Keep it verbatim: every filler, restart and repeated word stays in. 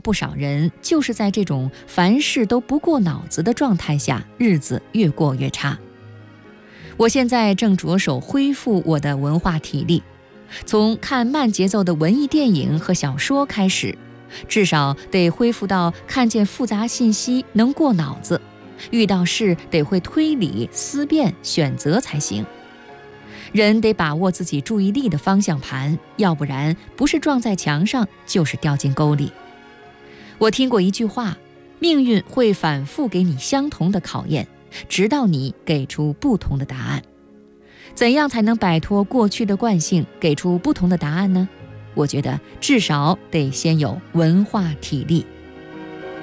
不少人就是在这种凡事都不过脑子的状态下，日子越过越差。我现在正着手恢复我的文化体力，从看慢节奏的文艺电影和小说开始，至少得恢复到看见复杂信息能过脑子，遇到事得会推理、思辨、选择才行。人得把握自己注意力的方向盘，要不然不是撞在墙上，就是掉进沟里。我听过一句话，命运会反复给你相同的考验，直到你给出不同的答案。怎样才能摆脱过去的惯性，给出不同的答案呢？我觉得至少得先有文化体力。